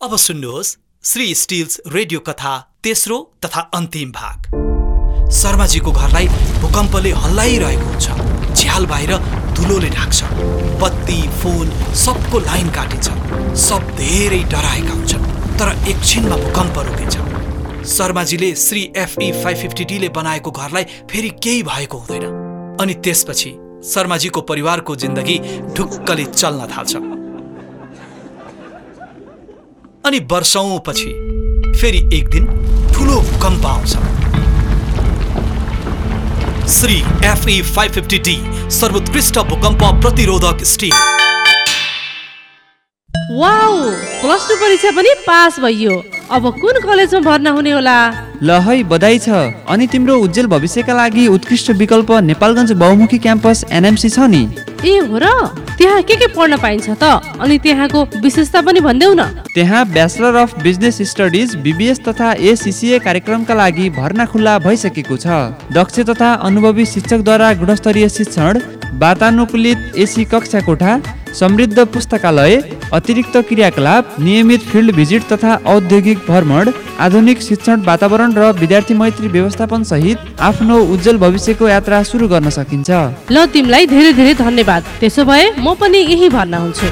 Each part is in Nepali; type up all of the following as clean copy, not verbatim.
अब सुन्नुहोस् श्री स्टिल्स रेडियो कथा तेस्रो तथा अन्तिम भाग। शर्माजीको घरलाई भूकम्पले हल्लाइरहेको हुन्छ। झ्याल बाहिर धुलोले ढाक्छ। बत्ती फोन सबको लाइन काटिन्छ। सब धेरै डराएका हुन्छन्, तर एकछिनमा भूकम्प रोकिन्छ। शर्माजीले श्री FE 550D ले बनाएको घरलाई फेरि केही भएको हुँदैन। अनि त्यसपछि शर्माजीको परिवारको जिन्दगी ढुक्कले चल्न थाल्छ। अनि वर्षौंपछि फेरि एक दिन ठुलो भूकम्प आउँछ। श्री FE 550D सर्वोत्कृष्ट भूकम्प प्रतिरोधक स्टिल। वाउ, प्लस 2 परीक्षा पनि पास भइयो। अब कुन कलेजमा भर्ना हुने होला? ल है, बधाई छ। अनि तिम्रो उज्जवल भविष्यका लागि उत्कृष्ट विकल्प नेपालगञ्ज बहुमुखी क्याम्पस NMC छ नि। ए हो र? त्यहाँ के पढ्न पाइन्छ त? अनि त्यहाँको विशेषता पनि भन्देऊ न। त्यहाँ bachelor of business studies BBS तथा ACCA कार्यक्रमका लागि भर्ना खुल्ला भइसकेको छ। दक्ष तथा अनुभवी शिक्षकद्वारा गुणस्तरीय शिक्षण, वातानुकूलित AC कक्षा कोठा, समृद्ध पुस्तकालय, अतिरिक्त क्रियाकलाप, नियमित फिल्ड भिजिट तथा औद्योगिक भ्रमण, आधुनिक शिक्षण वातावरण र विद्यार्थी मैत्री व्यवस्थापन सहित आफ्नो उज्जवल भविष्यको यात्रा सुरु गर्न सकिन्छ। ल, तिमीलाई धेरै धेरै धन्यवाद। त्यसो भए म पनि यही भर्ना हुन्छु।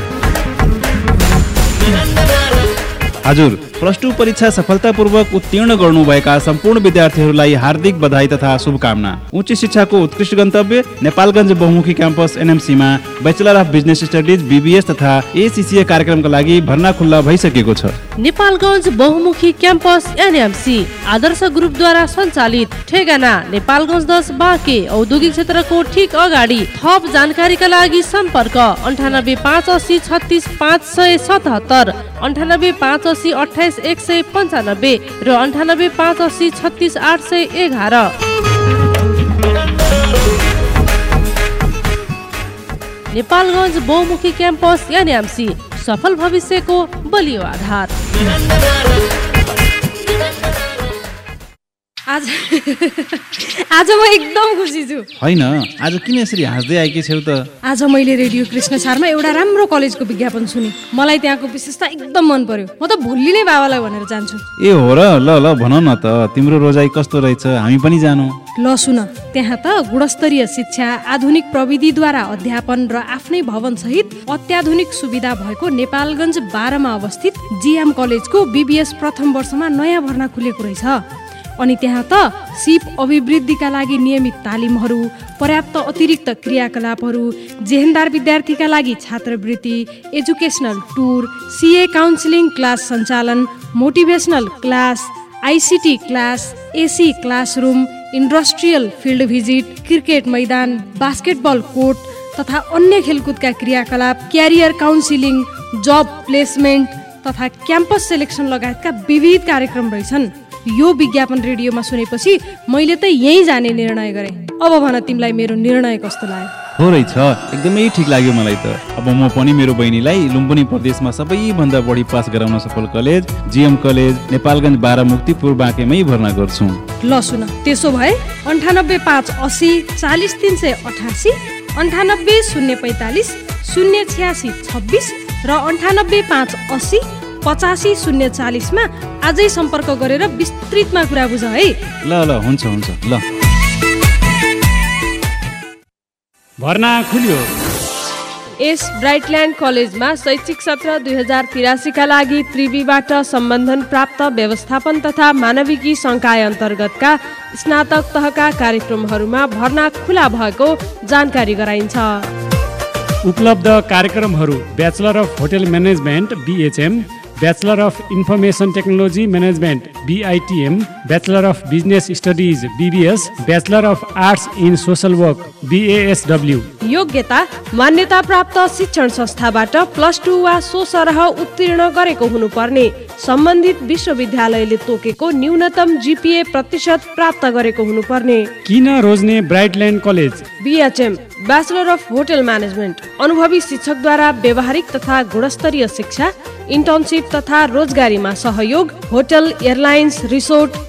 हजुर, प्लस 2 परीक्षा सफलतापूर्वक उत्तीर्ण गर्नुभएका सम्पूर्ण विद्यार्थीहरूलाई हार्दिक बधाई तथा शुभकामना। उच्च शिक्षाको उत्कृष्ट गन्तव्य नेपालगञ्ज बहुमुखी क्याम्पस NMC मा bachelor of business studies BBS तथा ACCA कार्यक्रमका लागि भर्ना खुल्ला भइसकेको छ। नेपालगञ्ज बहुमुखी क्याम्पस NMC आदर्श ग्रुपद्वारा सञ्चालित, ठेगाना नेपालगञ्ज 10 बाँके, औद्योगिक क्षेत्रको ठीक अगाडि। थप जानकारीका लागि सम्पर्क 98 580 36 577, 98 580 28 195 र 98 580 36 811। नेपालगञ्ज बहुमुखी क्याम्पस NMC, सफल भविष्यको बलियो आधार। आज म एकदम खुसी छु। हैन, आज किन यसरी हाँस्दै आएकी छौ त? आज मैले रेडियो कृष्ण सारमा एउटा राम्रो कलेजको विज्ञापन सुने। मलाई त्यहाँको विशेषता एकदम मन पर्यो। म त भोलि नै बाबालाई भनेर जान्छु। ए हो र? ल ल भन न त, तिम्रो रोजाइ कस्तो रहेछ? हामी पनि जानु। ल सुन, त्यहाँ त गुणस्तरीय शिक्षा, आधुनिक प्रविधिद्वारा अध्यापन र आफ्नै भवन सहित अत्याधुनिक सुविधा भएको नेपालगञ्ज 12 मा अवस्थित GM कलेजको BBS प्रथम वर्षमा नयाँ भर्ना खुलेको रहेछ। अनि त्यहाँ त सिप अभिवृद्धिका लागि नियमित तालिमहरू, पर्याप्त अतिरिक्त क्रियाकलापहरू, जेहेन्दार विद्यार्थीका लागि छात्रवृत्ति, educational tour, CA counselling class सञ्चालन, motivational class, ICT class, AC classroom, industrial field visit, cricket मैदान, बास्केटबल कोर्ट तथा अन्य खेलकुदका क्रियाकलाप, क्यारियर काउन्सिलिङ, जब प्लेसमेन्ट तथा क्याम्पस सेलेक्सन लगायतका विविध कार्यक्रम रहेछन्। यो विज्ञापन रेडियोमा सुनेपछि मैले त यही जाने निर्णय गरेँ। अब भन, तिमीलाई मेरो निर्णय कस्तो लाग्यो? हो रहेछ, एकदमै ठिक लाग्यो मलाई त। अब म पनि मेरो बहिनीलाई लुम्बिनी प्रदेशमा सबैभन्दा बढी पास गराउन सफल कलेज GM कलेज नेपालगञ्ज 12 मुक्तिपुर बाँकेमै भर्ना गर्छु। ल सुन, त्यसो भए 98 580 40 388, 98 045 086 26 र 98 580 85 040 मा आजै सम्पर्क गरेर विस्तृतमा कुरा बुझ है। ल ल, हुन्छ ल। भर्ना खुल्यो। एस ब्राइटल्यान्ड कलेजमा शैक्षिक सत्र 2083 का लागि त्रिवीबाट सम्बन्धन प्राप्त व्यवस्थापन तथा मानविकी संकाय अन्तर्गतका स्नातक तहका कार्यक्रमहरूमा भर्ना खुला भएको जानकारी गराइन्छ। उपलब्ध कार्यक्रमहरू: bachelor of hotel management BHM, bachelor of information technology management BITM, bachelor of business studies BBS, bachelor of arts in social work BASW। योग्यता: मान्यता प्राप्त शिक्षण संस्थाबाट प्लस 2 वा सो सरह उत्तीर्ण गरेको हुनुपर्ने, सम्बन्धित विश्वविद्यालयले तोकेको न्यूनतम GPA प्रतिशत प्राप्त गरेको हुनुपर्ने। किन रोज्ने ब्राइटल्यान्ड college? BHM, bachelor of hotel management, अनुभवी शिक्षकद्वारा व्यावहारिक तथा गुणस्तरीय शिक्षा, इन्टर्नसिप तथा रोजगारीमा सहयोग, hotel, airlines, resort,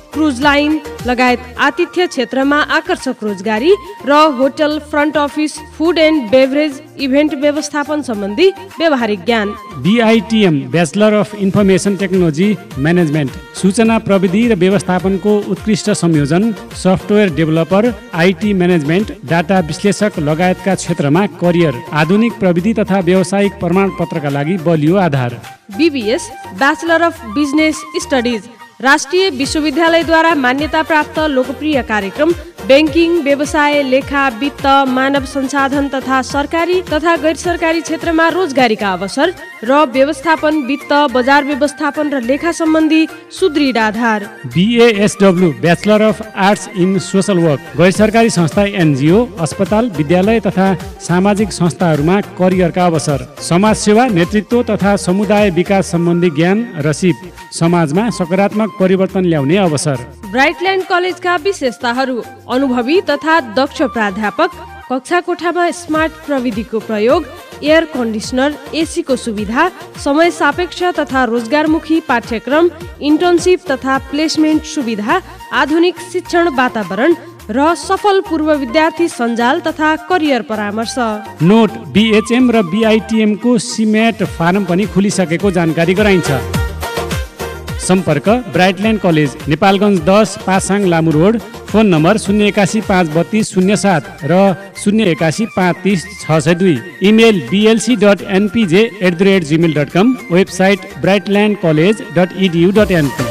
cruise line लगायत आतिथ्य क्षेत्रमा आकर्षक रोजगारी र hotel, front office, food and beverage, event व्यवस्थापन सम्बन्धी व्यावहारिक ज्ञान। BITM bachelor of information technology management सूचना प्रविधि र व्यवस्थापनको उत्कृष्ट संयोजन, software developer, IT management, data विश्लेषक लगायतका क्षेत्रमा करियर, आधुनिक प्रविधि तथा व्यावसायिक प्रमाणपत्रका लागि बलियो आधार। BBS bachelor of business studies राष्ट्रिय विश्वविद्यालयद्वारा मान्यता प्राप्त लोकप्रिय कार्यक्रम, ब्याङ्किङ, व्यवसाय, लेखा, वित्त, मानव संसाधन तथा सरकारी तथा गैर सरकारी क्षेत्रमा रोजगारीका अवसर र व्यवस्थापन, वित्त, बजार व्यवस्थापन र लेखा सम्बन्धी सुदृढ आधार। BASW bachelor of arts in social work गैर सरकारी संस्था, NGO, अस्पताल, विद्यालय तथा सामाजिक संस्थाहरूमा करियरका अवसर, समाज सेवा, नेतृत्व तथा समुदाय विकास सम्बन्धी ज्ञान र सिप, समाजमा सकारात्मक परिवर्तन ल्याउने अवसर। ब्राइटल्यान्ड कलेजका विशेषताहरू: अनुभवी तथा दक्ष प्राध्यापक, कक्षा कोठामा स्मार्ट प्रविधिको प्रयोग, एयर कन्डिसनर, AC को सुविधा, समय सापेक्ष तथा रोजगारमुखी पाठ्यक्रम, इन्टर्नसिप तथा प्लेसमेन्ट सुविधा, आधुनिक शिक्षण वातावरण र सफल पूर्व विद्यार्थी सञ्जाल तथा करियर परामर्श। नोट: BHM र BITM को सिमेट फारम पनि खुलिसकेको जानकारी गराइन्छ। सम्पर्क: ब्राइटल्यान्ड college, Nepalgunj 10, Pasang Lamu road. Phone number 081 532 07 र 081 530 602। Email blc.npj@gmail.com। Website brightlandcollege.edu.np।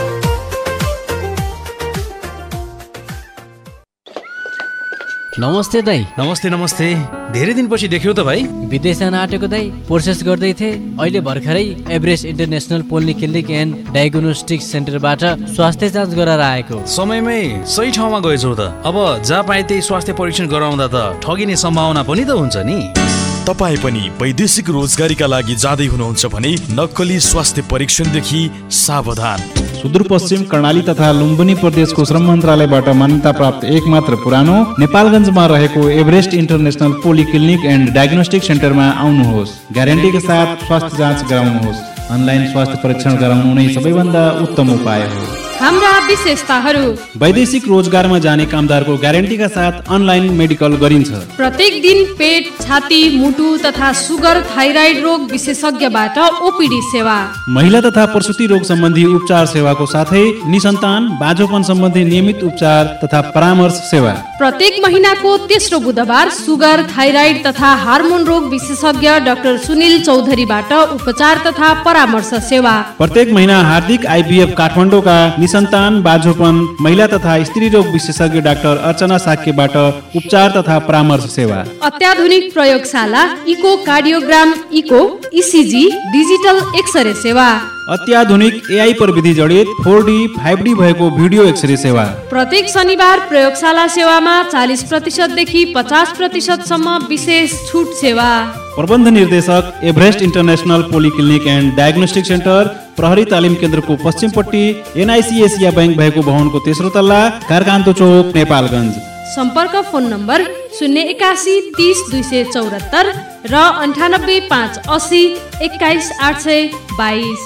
नमस्ते दाइ। नमस्ते नमस्ते, धेरै दिनपछि देख्यौ त भाइ। विदेश जान आँटेको दाइ, प्रोसेस गर्दै थिएँ। अहिले भर्खरै Everest international polyclinic and diagnostic सेन्टरबाट स्वास्थ्य जाँच गराएर आएको। समयमै सही ठाउँमा गएछौ त। अब जहाँ पाए त्यही स्वास्थ्य परीक्षण गराउँदा त ठगिने सम्भावना पनि त हुन्छ नि। तपाईँ पनि वैदेशिक रोजगारीका लागि जाँदै हुनुहुन्छ भने नक्कली स्वास्थ्य परीक्षणदेखि सावधान। सुदूरपश्चिम कर्णाली तथा लुम्बिनी प्रदेशको श्रम मन्त्रालयबाट मान्यता प्राप्त एकमात्र पुरानो नेपालगञ्जमा रहेको Everest international polyclinic and diagnostic सेन्टरमा आउनुहोस्। ग्यारेन्टीका साथ स्वास्थ्य जाँच गराउनुहोस्। अनलाइन स्वास्थ्य परीक्षण गराउनु नै सबैभन्दा उत्तम उपाय हो। हाम्रा विशेषताहरू: वैदेशिक रोजगारमा जाने कामदारको ग्यारेन्टीका साथ अनलाइन मेडिकल गरिन्छ। प्रत्येक दिन पेट, छाती, मुटु तथा सुगर, थाइराइड रोग विशेषज्ञबाट OPD सेवा। महिला तथा प्रसुति रोग सम्बन्धी उपचार सेवाको साथै निसन्तान, बाझोपन सम्बन्धी नियमित उपचार तथा परामर्श सेवा। प्रत्येक महिनाको तेस्रो बुधबार सुगर, थाइराइड तथा हार्मोन रोग विशेषज्ञ डाक्टर सुनिल चौधरीबाट उपचार तथा परामर्श सेवा। प्रत्येक महिना हार्दिक IVF काठमाडौँका निसन्तान, बाझोपन, महिला तथा स्त्री रोग विशेषज्ञ डाक्टर अर्चना साक्यबाट उपचार तथा परामर्श सेवा। अत्याधुनिक प्रयोगशाला, eco cardiogram, eco, ECG, digital x-ray सेवा। अत्याधुनिक AI प्रविधि जडित 4D, 5D भएको भिडियो एक्सरे सेवा। प्रत्येक शनिबार प्रयोगशाला सेवामा 40% देखि 50% सम्म विशेष छुट सेवा। प्रबन्ध निर्देशक, Everest international polyclinic and diagnostic centre, प्रहरी तालिम केन्द्रको पश्चिमपट्टि, NIC एसिया बैंक भएको भवनको तेस्रो तल्ला, कारकान्तो चौक, नेपालगञ्ज। सम्पर्क: फोन नम्बर 081 30 274 र 98 580 21 822।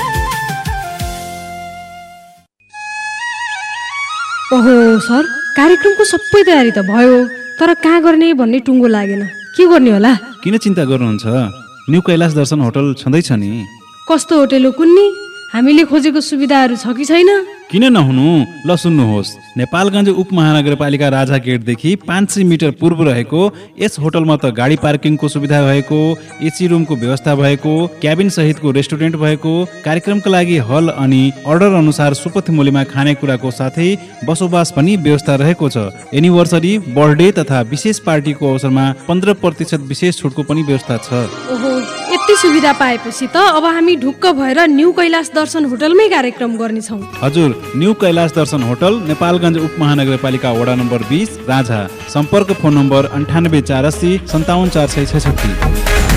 ओहो सर, कार्यक्रमको सबै तयारी त भयो, तर कहाँ गर्ने भन्ने टुङ्गो लागेन। के गर्ने होला? किन चिन्ता गर्नुहुन्छ? न्यू कैलाश दर्शन होटल छँदैछ नि। कस्तो होटल हो कुन्नी? हामीले खोजेको सुविधाहरू छ कि छैन? किन नहुनु? ल सुन्नुहोस्, नेपालगञ्ज उपमहानगरपालिका राजा गेटदेखि 500 मिटर पूर्व रहेको यस होटलमा त गाडी पार्किङको सुविधा भएको, AC रुमको व्यवस्था भएको, क्याबिन सहितको रेस्टुरेन्ट भएको, कार्यक्रमका लागि हल अनि अर्डर अनुसार सुपथ मूल्यमा खानेकुराको साथै बसोबास पनि व्यवस्था रहेको छ। एनिभर्सरी, बर्थडे तथा विशेष पार्टीको अवसरमा 15% विशेष छुटको पनि व्यवस्था छ। ओहो, यति सुविधा पाएपछि त अब हामी ढुक्क भएर न्यू कैलाश दर्शन होटलमै कार्यक्रम गर्नेछौँ। हजुर, न्यू कैलाश दर्शन होटल, नेपालगञ्ज उपमहानगरपालिका वडा नम्बर 20, राजा। सम्पर्क: फोन नम्बर 98 480 57 466।